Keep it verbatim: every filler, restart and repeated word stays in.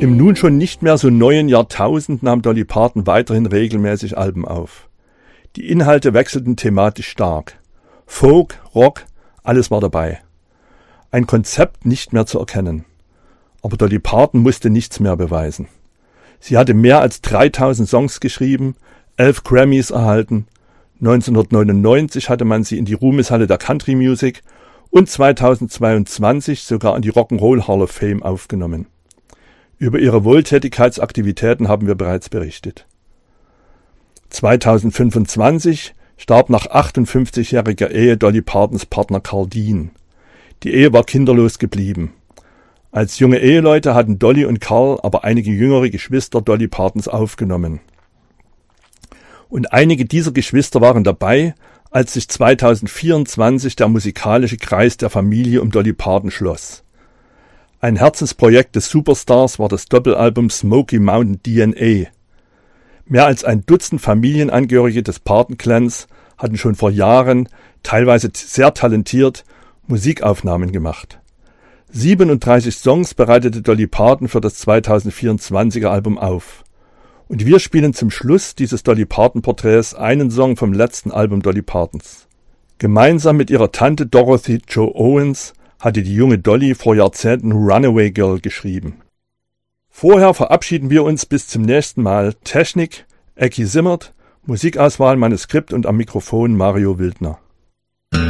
Im nun schon nicht mehr so neuen Jahrtausend nahm Dolly Parton weiterhin regelmäßig Alben auf. Die Inhalte wechselten thematisch stark. Folk, Rock, alles war dabei. Ein Konzept nicht mehr zu erkennen. Aber Dolly Parton musste nichts mehr beweisen. Sie hatte mehr als dreitausend Songs geschrieben, elf Grammys erhalten. neunzehnhundertneunundneunzig hatte man sie in die Ruhmeshalle der Country Music und zweitausendzweiundzwanzig sogar in die Rock'n'Roll Hall of Fame aufgenommen. Über ihre Wohltätigkeitsaktivitäten haben wir bereits berichtet. zweitausendfünfundzwanzig starb nach achtundfünfzigjähriger Ehe Dolly Partons Partner Carl Dean. Die Ehe war kinderlos geblieben. Als junge Eheleute hatten Dolly und Carl aber einige jüngere Geschwister Dolly Partons aufgenommen. Und einige dieser Geschwister waren dabei, als sich zweitausendvierundzwanzig der musikalische Kreis der Familie um Dolly Parton schloss. Ein Herzensprojekt des Superstars war das Doppelalbum Smoky Mountain D N A. Mehr als ein Dutzend Familienangehörige des Parton-Clans hatten schon vor Jahren, teilweise sehr talentiert, Musikaufnahmen gemacht. siebenunddreißig Songs bereitete Dolly Parton für das zweitausendvierundzwanziger Album auf. Und wir spielen zum Schluss dieses Dolly Parton-Porträts einen Song vom letzten Album Dolly Partons. Gemeinsam mit ihrer Tante Dorothy Jo Owens hatte die junge Dolly vor Jahrzehnten Runaway Girl geschrieben. Vorher verabschieden wir uns bis zum nächsten Mal. Technik, Ecki Simmert, Musikauswahl, Manuskript und am Mikrofon Mario Wildner.